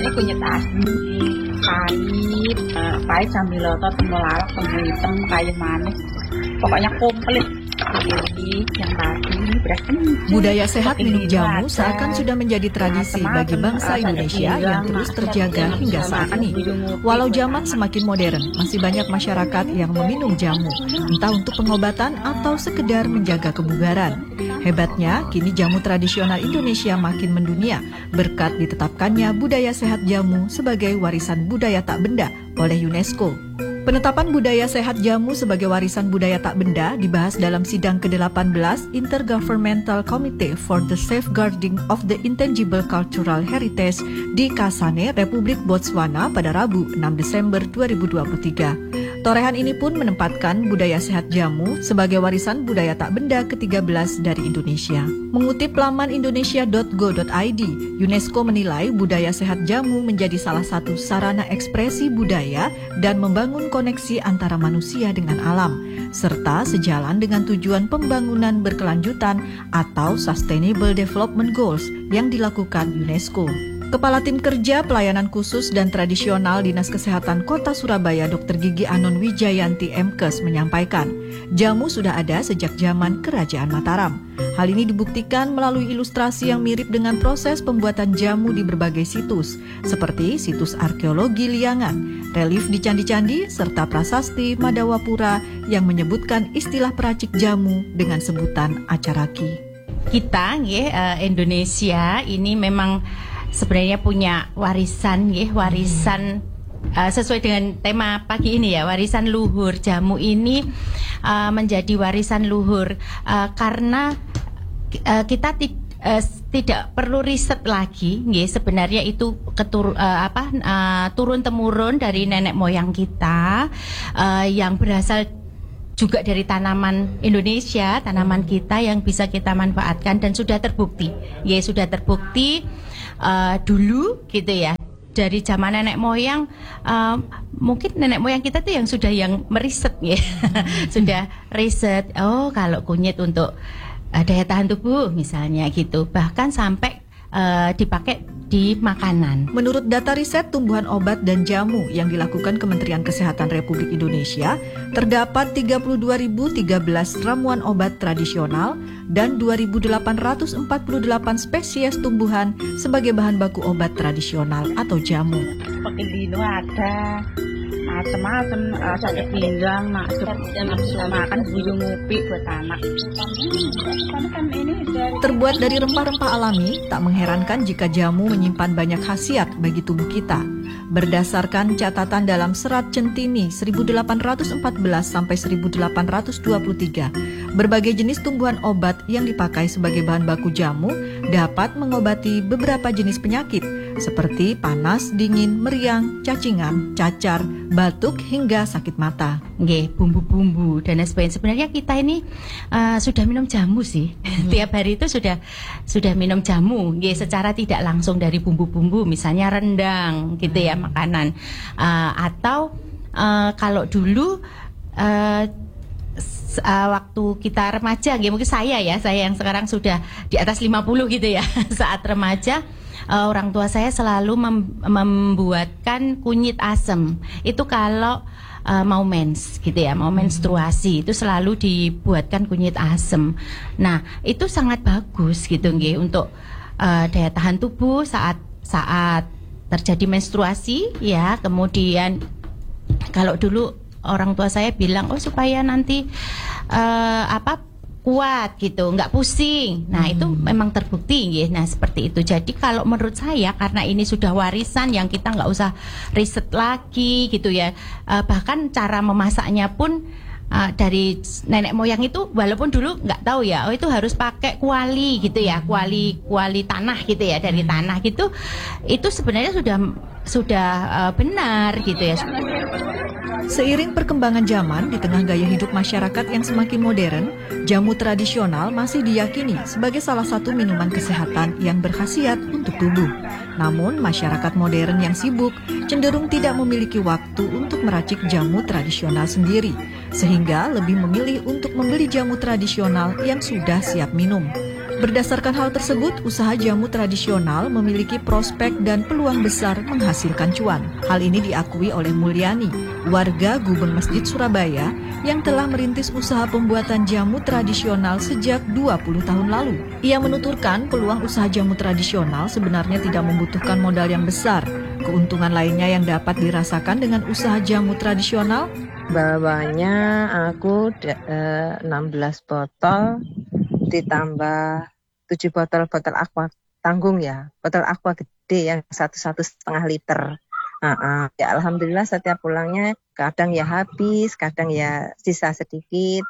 Ini kunyit asli, pahit sambil lotot, lalak, temu hitam, kayu manis. Pokoknya komplit. Yang tadi ini berarti budaya sehat minum jamu seakan sudah menjadi tradisi bagi bangsa Indonesia yang terus terjaga hingga saat ini. Walau zaman semakin modern, masih banyak masyarakat yang meminum jamu, entah untuk pengobatan atau sekedar menjaga kebugaran. Hebatnya, kini jamu tradisional Indonesia makin mendunia berkat ditetapkannya budaya sehat jamu sebagai warisan budaya tak benda oleh UNESCO. Penetapan budaya sehat jamu sebagai warisan budaya tak benda dibahas dalam sidang ke-18 Intergovernmental Committee for the Safeguarding of the Intangible Cultural Heritage di Kasane, Republik Botswana pada Rabu 6 Desember 2023. Torehan ini pun menempatkan budaya sehat jamu sebagai warisan budaya tak benda ke-13 dari Indonesia. Mengutip laman indonesia.go.id, UNESCO menilai budaya sehat jamu menjadi salah satu sarana ekspresi budaya dan membangun koneksi antara manusia dengan alam, serta sejalan dengan tujuan pembangunan berkelanjutan atau Sustainable Development Goals yang dilakukan UNESCO. Kepala Tim Kerja Pelayanan Khusus dan Tradisional Dinas Kesehatan Kota Surabaya Dr. Gigi Anon Wijayanti Mkes menyampaikan, jamu sudah ada sejak zaman Kerajaan Mataram. Hal ini dibuktikan melalui ilustrasi yang mirip dengan proses pembuatan jamu di berbagai situs, seperti situs arkeologi Liangan, relief di candi-candi, serta prasasti Madawapura yang menyebutkan istilah peracik jamu dengan sebutan acaraki. Kita, Indonesia ini memang sebenarnya punya warisan sesuai dengan tema pagi ini ya, warisan luhur. Jamu ini menjadi warisan luhur karena kita tidak perlu riset lagi, sebenarnya itu turun temurun dari nenek moyang kita yang berasal juga dari tanaman Indonesia, tanaman kita yang bisa kita manfaatkan dan sudah terbukti, dulu gitu ya, dari zaman nenek moyang, mungkin nenek moyang kita tuh yang meriset ya, sudah riset, kalau kunyit untuk daya tahan tubuh misalnya gitu, bahkan sampai dipakai di makanan. Menurut data riset tumbuhan obat dan jamu yang dilakukan Kementerian Kesehatan Republik Indonesia, terdapat 32.013 ramuan obat tradisional dan 2.848 spesies tumbuhan sebagai bahan baku obat tradisional atau jamu. Pakai lino ada macam-macam, sakit pinggang, makan buyung ngopi buat anak. Terbuat dari rempah-rempah alami, tak mengherankan jika jamu menyimpan banyak khasiat bagi tubuh kita. Berdasarkan catatan dalam Serat Centini 1814 sampai 1823, berbagai jenis tumbuhan obat yang dipakai sebagai bahan baku jamu dapat mengobati beberapa jenis penyakit seperti panas, dingin, meriang, cacingan, cacar, batuk hingga sakit mata. Bumbu-bumbu dan sebagainya. Sebenarnya kita ini sudah minum jamu sih. Tiap hari itu sudah minum jamu, secara tidak langsung dari bumbu-bumbu, misalnya rendang gitu ya, makanan. Atau kalau dulu waktu kita remaja, mungkin saya yang sekarang sudah di atas 50 gitu ya, saat remaja orang tua saya selalu membuatkan kunyit asem. Itu kalau mau mens gitu ya, mau menstruasi, itu selalu dibuatkan kunyit asem. Nah, itu sangat bagus gitu untuk daya tahan tubuh saat terjadi menstruasi ya. Kemudian kalau dulu orang tua saya bilang supaya nanti kuat gitu, nggak pusing. Nah, itu memang terbukti Nah, seperti itu. Jadi kalau menurut saya, karena ini sudah warisan yang kita nggak usah riset lagi gitu ya. Bahkan cara memasaknya pun dari nenek moyang itu, walaupun dulu nggak tahu ya, itu harus pakai kuali gitu ya, kuali tanah gitu ya, dari tanah gitu. Itu sebenarnya sudah benar gitu ya. Seiring perkembangan zaman di tengah gaya hidup masyarakat yang semakin modern, jamu tradisional masih diyakini sebagai salah satu minuman kesehatan yang berkhasiat untuk tubuh. Namun, masyarakat modern yang sibuk cenderung tidak memiliki waktu untuk meracik jamu tradisional sendiri, sehingga lebih memilih untuk membeli jamu tradisional yang sudah siap minum. Berdasarkan hal tersebut, usaha jamu tradisional memiliki prospek dan peluang besar menghasilkan cuan. Hal ini diakui oleh Mulyani, warga Gubeng Masjid Surabaya yang telah merintis usaha pembuatan jamu tradisional sejak 20 tahun lalu. Ia menuturkan peluang usaha jamu tradisional sebenarnya tidak membutuhkan modal yang besar. Keuntungan lainnya yang dapat dirasakan dengan usaha jamu tradisional, bawahnya aku 16 botol ditambah 7 botol aqua tanggung ya, botol aqua gede yang 1,5 liter. Ya alhamdulillah setiap pulangnya kadang ya habis, kadang ya sisa sedikit.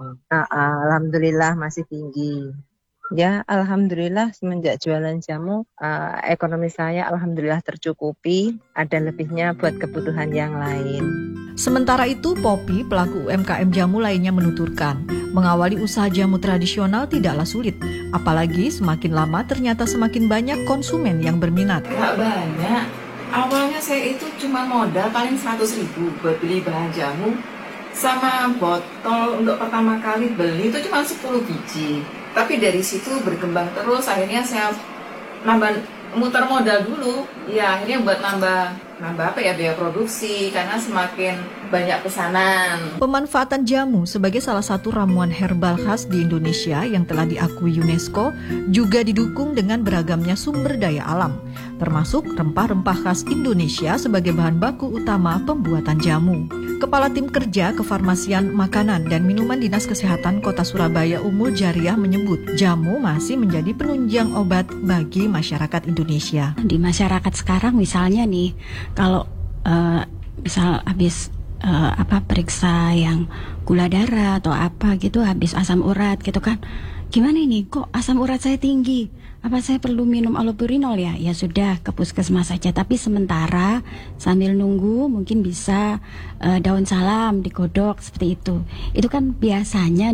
Alhamdulillah masih tinggi. Ya alhamdulillah semenjak jualan jamu ekonomi saya alhamdulillah tercukupi, ada lebihnya buat kebutuhan yang lain. Sementara itu, Poppy, pelaku UMKM jamu lainnya menuturkan, mengawali usaha jamu tradisional tidaklah sulit. Apalagi semakin lama ternyata semakin banyak konsumen yang berminat. Gak banyak. Awalnya saya itu cuma modal paling 100.000 buat beli bahan jamu. Sama botol untuk pertama kali beli itu cuma 10 biji. Tapi dari situ berkembang terus, akhirnya saya muter modal dulu. Ya akhirnya buat nambah biaya produksi karena semakin banyak pesanan. Pemanfaatan jamu sebagai salah satu ramuan herbal khas di Indonesia yang telah diakui UNESCO juga didukung dengan beragamnya sumber daya alam, termasuk rempah-rempah khas Indonesia sebagai bahan baku utama pembuatan jamu. Kepala Tim Kerja Kefarmasian Makanan dan Minuman Dinas Kesehatan Kota Surabaya Umul Jariah menyebut jamu masih menjadi penunjang obat bagi masyarakat Indonesia. Di masyarakat sekarang misalnya nih, kalau misal habis periksa yang gula darah atau apa gitu, habis asam urat gitu kan, gimana ini kok asam urat saya tinggi, apa saya perlu minum allopurinol ya? Ya sudah, ke puskesmas saja. Tapi sementara sambil nunggu mungkin bisa daun salam digodok seperti itu. Itu kan biasanya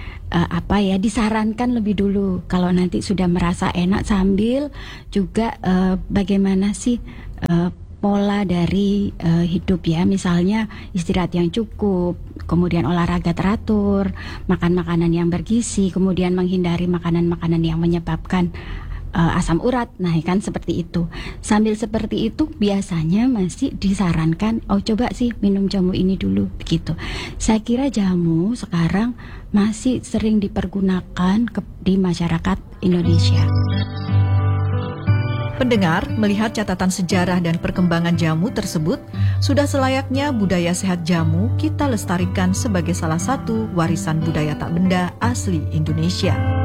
disarankan lebih dulu. Kalau nanti sudah merasa enak, sambil juga bagaimana sih pola dari hidup ya, misalnya istirahat yang cukup, kemudian olahraga teratur, makan makanan yang bergizi, kemudian menghindari makanan-makanan yang menyebabkan asam urat. Nah kan seperti itu. Sambil seperti itu biasanya masih disarankan, coba sih minum jamu ini dulu begitu. Saya kira jamu sekarang masih sering dipergunakan di masyarakat Indonesia. Pendengar, melihat catatan sejarah dan perkembangan jamu tersebut, sudah selayaknya budaya sehat jamu kita lestarikan sebagai salah satu warisan budaya tak benda asli Indonesia.